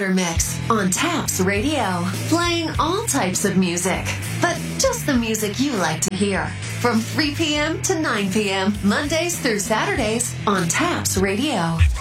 Weather Mix on Taps Radio, playing all types of music, but just the music you like to hear. From 3 p.m. to 9 p.m., Mondays through Saturdays on Taps Radio.